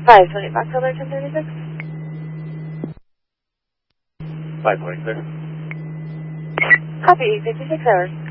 520 Fox Holder 1036. 520, clear. Copy, 56 hours.